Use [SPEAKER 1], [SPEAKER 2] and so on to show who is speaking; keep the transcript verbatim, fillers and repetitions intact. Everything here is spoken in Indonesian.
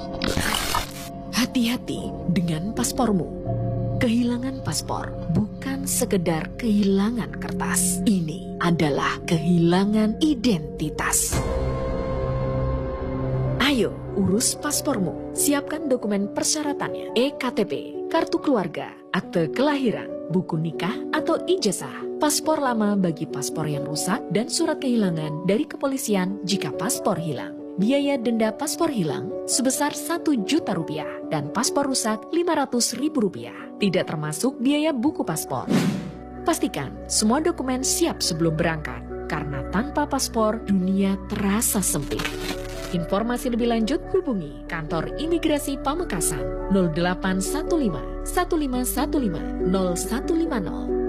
[SPEAKER 1] Hati-hati dengan paspormu. Kehilangan paspor bukan sekedar kehilangan kertas. Ini adalah kehilangan identitas. Ayo, urus paspormu. Siapkan dokumen persyaratannya. E K T P, kartu keluarga, akte kelahiran, buku nikah atau ijazah. Paspor lama bagi paspor yang rusak dan surat kehilangan dari kepolisian jika paspor hilang. Biaya denda paspor hilang sebesar satu juta rupiah dan paspor rusak lima ratus ribu rupiah. Tidak termasuk biaya buku paspor. Pastikan semua dokumen siap sebelum berangkat, karena tanpa paspor dunia terasa sempit. Informasi lebih lanjut hubungi Kantor Imigrasi Pamekasan nol delapan satu lima satu lima satu lima nol satu lima nol.